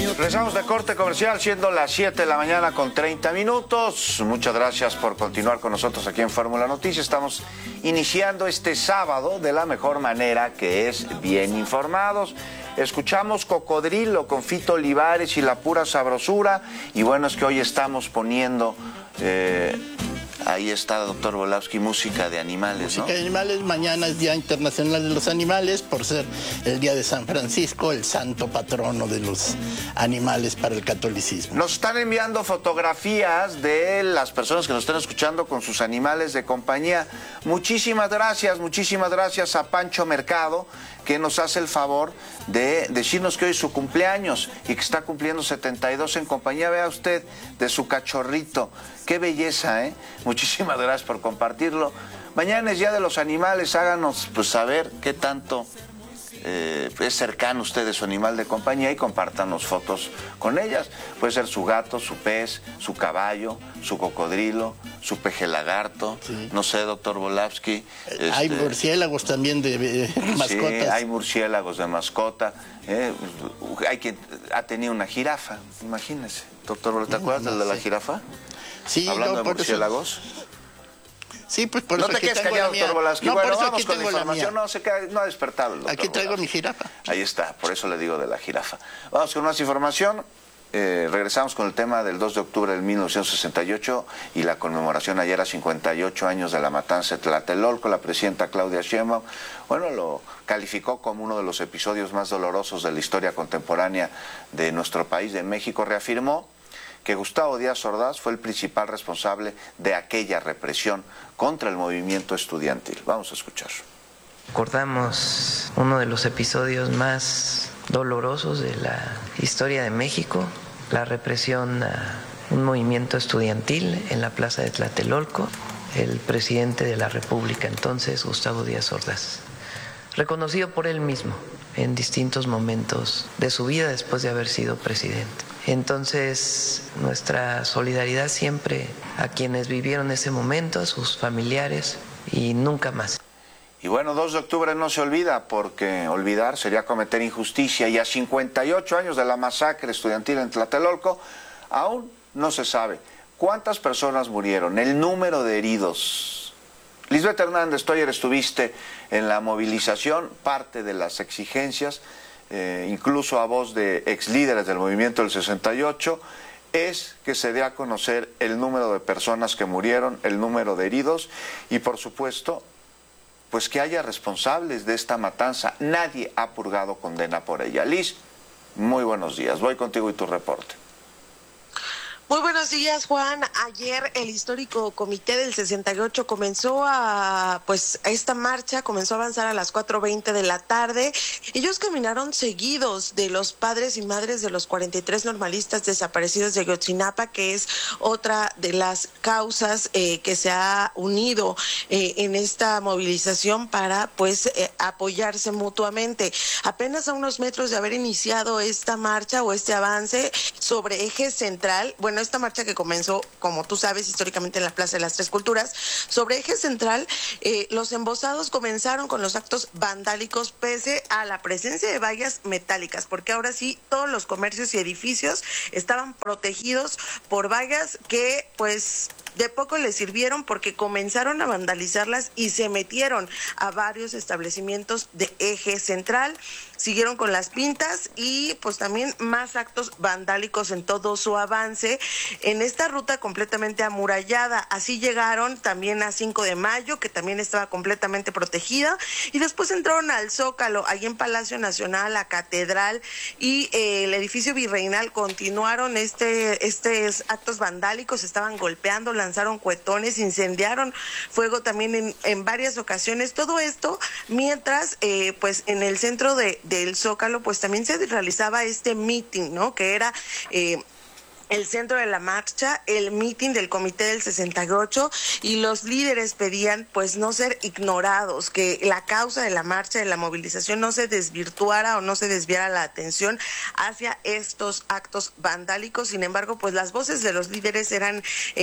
Regresamos de corte comercial, siendo las 7 de la mañana con 30 minutos. Muchas gracias por continuar con nosotros aquí en Fórmula Noticias. Estamos iniciando este sábado de la mejor manera, que es bien informados. Escuchamos Cocodrilo con Fito Olivares y La Pura Sabrosura. Y bueno, es que hoy estamos poniendo... ahí está, doctor Volafsky, música de animales, ¿no? Música de animales. Mañana es Día Internacional de los Animales, por ser el día de San Francisco, el santo patrono de los animales para el catolicismo. Nos están enviando fotografías de las personas que nos están escuchando con sus animales de compañía. Muchísimas gracias a Pancho Mercado, que nos hace el favor de decirnos que hoy es su cumpleaños y que está cumpliendo 72 en compañía, vea usted, de su cachorrito. Qué belleza, ¿eh? Muchísimas gracias por compartirlo. Mañana es Día de los Animales, háganos pues saber qué tanto es cercano usted de su animal de compañía y compártanos fotos con ellas. Puede ser su gato, su pez, su caballo, su cocodrilo, su peje lagarto, sí. No sé, doctor Volafsky. Hay murciélagos también de mascotas. Sí, hay murciélagos de mascota. Hay quien ha tenido una jirafa, imagínese. Doctor, ¿te acuerdas de la jirafa? Sí, hablando de murciélagos. Sí, pues por no eso te quedes callado, doctor Volafsky. No, bueno, por eso vamos aquí con la tengo información. No ha despertado el doctor Aquí traigo Volafsky. mi jirafa. Ahí está, por eso le digo de la jirafa. Vamos con más información. Regresamos con el tema del 2 de octubre del 1968 y la conmemoración ayer a 58 años de la matanza de Tlatelolco. La presidenta Claudia Sheinbaum, bueno, lo calificó como uno de los episodios más dolorosos de la historia contemporánea de nuestro país, de México. Reafirmó que Gustavo Díaz Ordaz fue el principal responsable de aquella represión contra el movimiento estudiantil. Vamos a escuchar. Recordamos uno de los episodios más dolorosos de la historia de México, la represión a un movimiento estudiantil en la plaza de Tlatelolco. El presidente de la República entonces, Gustavo Díaz Ordaz, reconocido por él mismo en distintos momentos de su vida después de haber sido presidente. Entonces, nuestra solidaridad siempre a quienes vivieron ese momento, a sus familiares, y nunca más. Y bueno, 2 de octubre no se olvida, porque olvidar sería cometer injusticia, y a 58 años de la masacre estudiantil en Tlatelolco, aún no se sabe cuántas personas murieron, el número de heridos. Lisbeth Hernández, tú ayer estuviste en la movilización, parte de las exigencias, incluso a voz de ex líderes del movimiento del 68, es que se dé a conocer el número de personas que murieron, el número de heridos y, por supuesto, pues que haya responsables de esta matanza. Nadie ha purgado condena por ella. Liz, muy buenos días. Voy contigo y tu reporte. Muy buenos días, Juan. Ayer el histórico comité del 68 esta marcha comenzó a avanzar a las 4:20 de la tarde. Ellos caminaron seguidos de los padres y madres de los 43 normalistas desaparecidos de Ayotzinapa, que es otra de las causas que se ha unido en esta movilización para apoyarse mutuamente. Apenas a unos metros de haber iniciado esta marcha o este avance sobre Eje Central, esta marcha que comenzó, como tú sabes, históricamente en la Plaza de las Tres Culturas, sobre Eje Central, los embosados comenzaron con los actos vandálicos pese a la presencia de vallas metálicas, porque ahora sí todos los comercios y edificios estaban protegidos por vallas que de poco les sirvieron, porque comenzaron a vandalizarlas y se metieron a varios establecimientos de Eje Central. Siguieron con las pintas y también más actos vandálicos en todo su avance en esta ruta completamente amurallada. Así llegaron también a 5 de Mayo, que también estaba completamente protegida, y después entraron al Zócalo, ahí en Palacio Nacional, la Catedral y el edificio virreinal. Continuaron estos actos vandálicos, estaban golpeando, lanzaron cuetones, incendiaron fuego también en varias ocasiones. Todo esto mientras en el centro del Zócalo también se realizaba este meeting, ¿no? Que era el centro de la marcha, el mitin del Comité del 68, y los líderes pedían pues no ser ignorados, que la causa de la marcha, de la movilización, no se desvirtuara o no se desviara la atención hacia estos actos vandálicos. Sin embargo, pues las voces de los líderes eran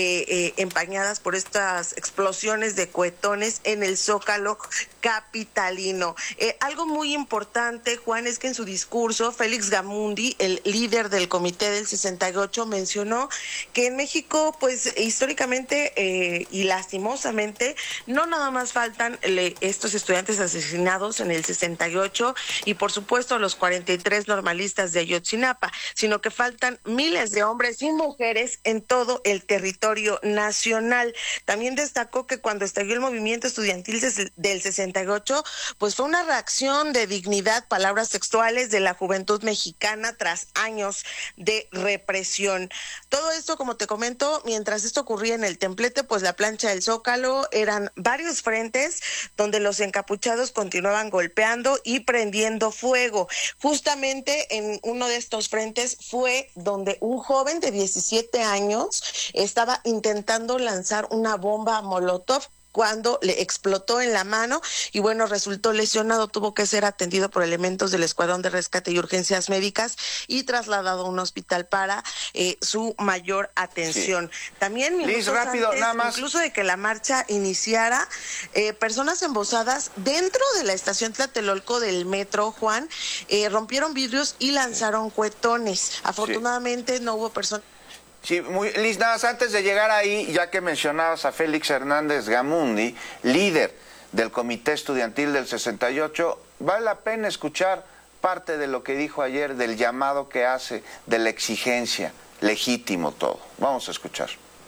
empañadas por estas explosiones de cohetones en el Zócalo capitalino. Algo muy importante, Juan, es que en su discurso, Félix Gamundi, el líder del Comité del 68, mencionó que en México, pues históricamente y lastimosamente, no nada más faltan estos estudiantes asesinados en el 68 y por supuesto los 43 normalistas de Ayotzinapa, sino que faltan miles de hombres y mujeres en todo el territorio nacional. También destacó que cuando estalló el movimiento estudiantil del 68, pues fue una reacción de dignidad, palabras textuales, de la juventud mexicana tras años de represión. Todo esto, como te comento, mientras esto ocurría en el templete, pues la plancha del Zócalo, eran varios frentes donde los encapuchados continuaban golpeando y prendiendo fuego. Justamente en uno de estos frentes fue donde un joven de 17 años estaba intentando lanzar una bomba Molotov cuando le explotó en la mano y bueno, resultó lesionado, tuvo que ser atendido por elementos del Escuadrón de Rescate y Urgencias Médicas y trasladado a un hospital para su mayor atención. Sí. También Liz, rápido, antes, nada más. Incluso de que la marcha iniciara, personas embosadas dentro de la estación Tlatelolco del metro, Juan, rompieron vidrios y lanzaron cohetones. Afortunadamente no hubo personas. Sí, Liz, nada más antes de llegar ahí, ya que mencionabas a Félix Hernández Gamundi, líder del Comité Estudiantil del 68, vale la pena escuchar parte de lo que dijo ayer, del llamado que hace, de la exigencia, legítimo todo. Vamos a escuchar.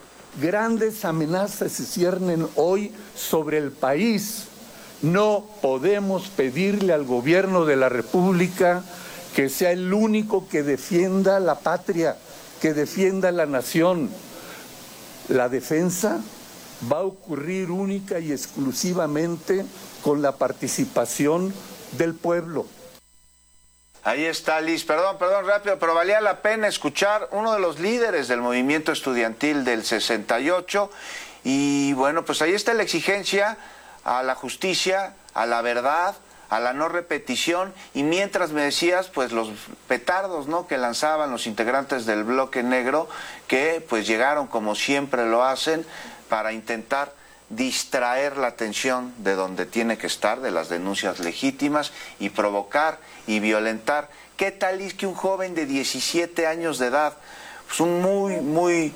Grandes amenazas se ciernen hoy sobre el país. No podemos pedirle al gobierno de la República que sea el único que defienda la patria, que defienda la nación. La defensa va a ocurrir única y exclusivamente con la participación del pueblo. Ahí está, Liz. Perdón, rápido, pero valía la pena escuchar uno de los líderes del movimiento estudiantil del 68. Y bueno, pues ahí está la exigencia a la justicia, a la verdad, a la no repetición, y mientras me decías, pues los petardos, ¿no?, que lanzaban los integrantes del Bloque Negro, que pues llegaron como siempre lo hacen para intentar distraer la atención de donde tiene que estar, de las denuncias legítimas, y provocar y violentar. ¿Qué tal es que un joven de 17 años de edad, pues un muy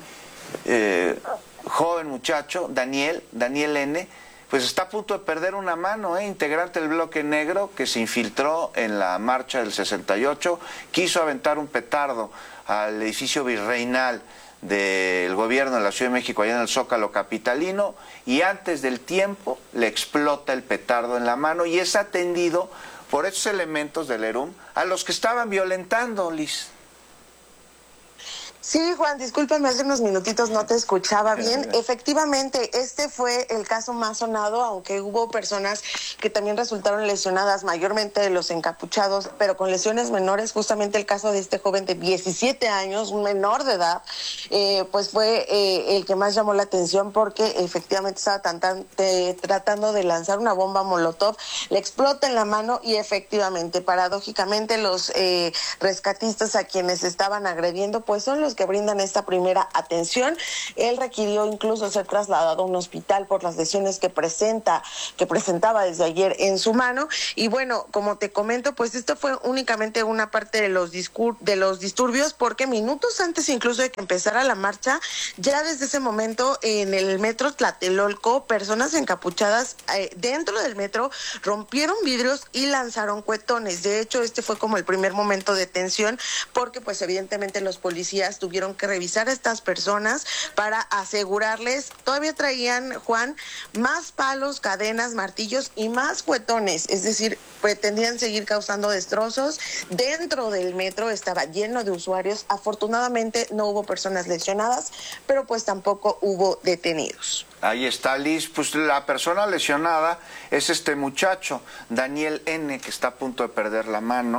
joven muchacho, Daniel N., pues está a punto de perder una mano, integrante del Bloque Negro, que se infiltró en la marcha del 68, quiso aventar un petardo al edificio virreinal del gobierno de la Ciudad de México, allá en el Zócalo capitalino, y antes del tiempo le explota el petardo en la mano y es atendido por esos elementos del ERUM a los que estaban violentando, Liz. Sí, Juan, discúlpame, hace unos minutitos no te escuchaba bien. Efectivamente, este fue el caso más sonado, aunque hubo personas que también resultaron lesionadas, mayormente de los encapuchados, pero con lesiones menores. Justamente el caso de este joven de 17 años, un menor de edad, pues fue el que más llamó la atención porque efectivamente estaba tratando de lanzar una bomba Molotov, le explota en la mano y efectivamente, paradójicamente, los rescatistas a quienes estaban agrediendo, pues son los que brindan esta primera atención. Él requirió incluso ser trasladado a un hospital por las lesiones que presentaba desde ayer en su mano. Y bueno, como te comento, pues esto fue únicamente una parte de los disturbios, porque minutos antes incluso de que empezara la marcha, ya desde ese momento en el metro Tlatelolco, personas encapuchadas dentro del metro rompieron vidrios y lanzaron cohetones. De hecho, este fue como el primer momento de tensión, porque pues evidentemente los policías tuvieron que revisar a estas personas para asegurarles. Todavía traían, Juan, más palos, cadenas, martillos y más cohetones, es decir, pretendían seguir causando destrozos. Dentro del metro estaba lleno de usuarios. Afortunadamente no hubo personas lesionadas, pero pues tampoco hubo detenidos. Ahí está, Liz. Pues la persona lesionada es este muchacho, Daniel N., que está a punto de perder la mano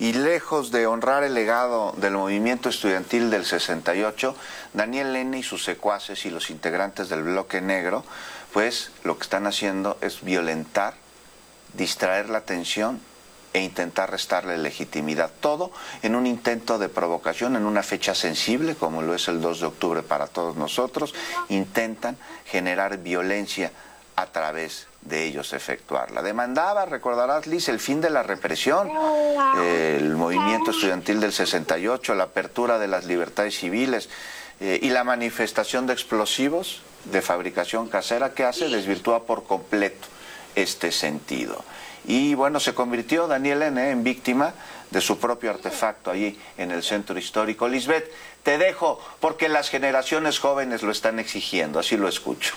Y lejos de honrar el legado del movimiento estudiantil del 68, Daniel N. y sus secuaces y los integrantes del Bloque Negro, pues lo que están haciendo es violentar, distraer la atención e intentar restarle legitimidad. Todo en un intento de provocación, en una fecha sensible, como lo es el 2 de octubre para todos nosotros, intentan generar violencia a través de ellos efectuarla. Demandaba, recordarás, Liz, el fin de la represión, el movimiento estudiantil del 68, la apertura de las libertades civiles y la manifestación de explosivos de fabricación casera que hace desvirtúa por completo este sentido. Y bueno, se convirtió Daniel N. en víctima de su propio artefacto allí en el centro histórico. Lisbeth, te dejo porque las generaciones jóvenes lo están exigiendo, así lo escucho.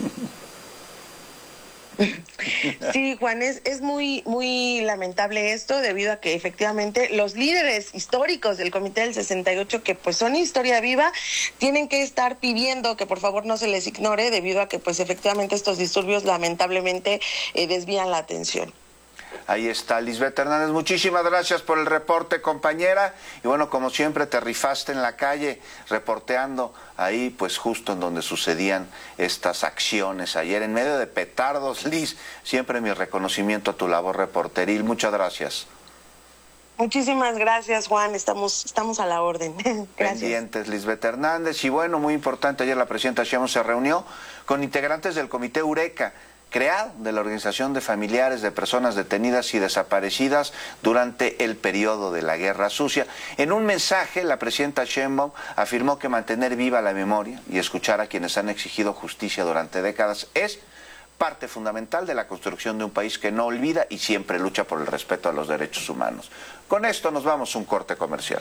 Sí, Juan, es muy lamentable esto, debido a que efectivamente los líderes históricos del Comité del 68, que pues son historia viva, tienen que estar pidiendo que por favor no se les ignore, debido a que pues efectivamente estos disturbios lamentablemente desvían la atención. Ahí está Lisbeth Hernández, muchísimas gracias por el reporte, compañera, y bueno, como siempre te rifaste en la calle reporteando ahí pues justo en donde sucedían estas acciones ayer, en medio de petardos. Liz, siempre mi reconocimiento a tu labor reporteril, muchas gracias. Muchísimas gracias, Juan, estamos a la orden. Gracias. Pendientes, Lisbeth Hernández, y bueno, muy importante, ayer la presidenta Sheinbaum se reunió con integrantes del Comité Eureka, creado de la Organización de Familiares de Personas Detenidas y Desaparecidas durante el periodo de la Guerra Sucia. En un mensaje, la presidenta Sheinbaum afirmó que mantener viva la memoria y escuchar a quienes han exigido justicia durante décadas es parte fundamental de la construcción de un país que no olvida y siempre lucha por el respeto a los derechos humanos. Con esto nos vamos a un corte comercial.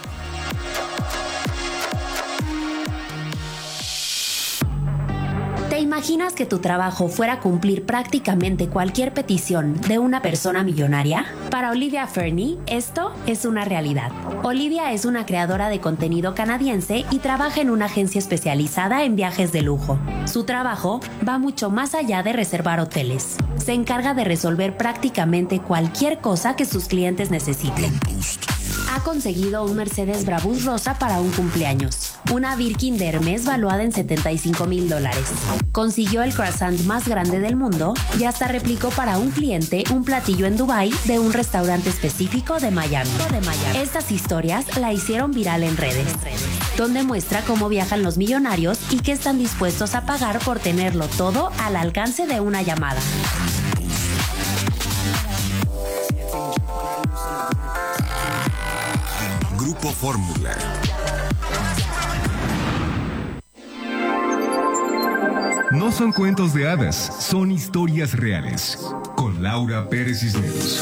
¿Te imaginas que tu trabajo fuera a cumplir prácticamente cualquier petición de una persona millonaria? Para Olivia Fernie, esto es una realidad. Olivia es una creadora de contenido canadiense y trabaja en una agencia especializada en viajes de lujo. Su trabajo va mucho más allá de reservar hoteles. Se encarga de resolver prácticamente cualquier cosa que sus clientes necesiten. Ha conseguido un Mercedes Brabus rosa para un cumpleaños, una Birkin de Hermes valuada en $75,000. Consiguió el croissant más grande del mundo y hasta replicó para un cliente un platillo en Dubái de un restaurante específico de Miami. Estas historias la hicieron viral en redes, donde muestra cómo viajan los millonarios y qué están dispuestos a pagar por tenerlo todo al alcance de una llamada. Grupo Fórmula. No son cuentos de hadas, son historias reales. Con Laura Pérez Cisneros.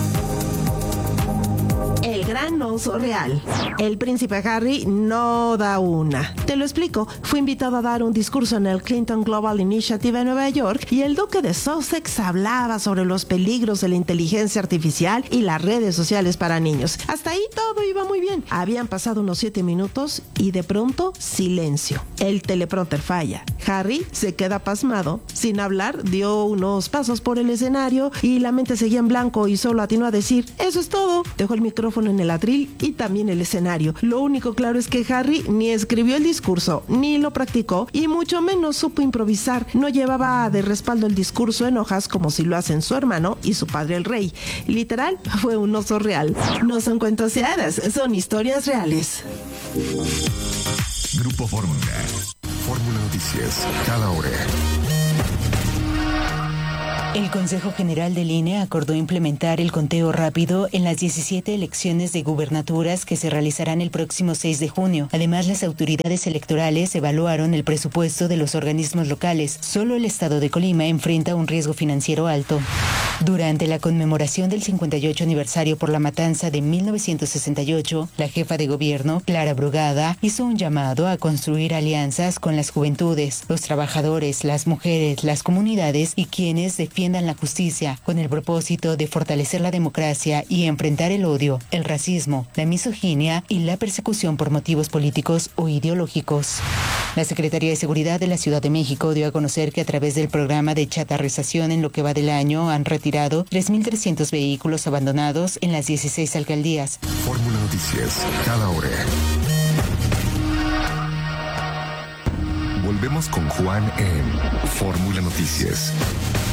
El gran oso real. El príncipe Harry no da una. Te lo explico. Fue invitado a dar un discurso en el Clinton Global Initiative en Nueva York y el duque de Sussex hablaba sobre los peligros de la inteligencia artificial y las redes sociales para niños. Hasta ahí todo iba muy bien. Habían pasado unos 7 minutos y de pronto silencio. El teleprompter falla. Harry se queda pasmado. Sin hablar, dio unos pasos por el escenario y la mente seguía en blanco y solo atinó a decir: eso es todo. Dejó el micrófono en el atril y también el escenario. Lo único claro es que Harry ni escribió el discurso, ni lo practicó y mucho menos supo improvisar. No llevaba de respaldo el discurso en hojas como si lo hacen su hermano y su padre el rey. Literal, fue un oso real. No son cuentos de hadas, son historias reales. Grupo Fórmula. Fórmula Noticias, cada hora. El Consejo General del INE acordó implementar el conteo rápido en las 17 elecciones de gubernaturas que se realizarán el próximo 6 de junio. Además, las autoridades electorales evaluaron el presupuesto de los organismos locales. Solo el estado de Colima enfrenta un riesgo financiero alto. Durante la conmemoración del 58 aniversario por la matanza de 1968, la jefa de gobierno, Clara Brugada, hizo un llamado a construir alianzas con las juventudes, los trabajadores, las mujeres, las comunidades y quienes defiendan la justicia, con el propósito de fortalecer la democracia y enfrentar el odio, el racismo, la misoginia y la persecución por motivos políticos o ideológicos. La Secretaría de Seguridad de la Ciudad de México dio a conocer que a través del programa de chatarrización en lo que va del año han retirado 3.300 vehículos abandonados en las 16 alcaldías. Fórmula Noticias, cada hora. Volvemos con Juan en Fórmula Noticias.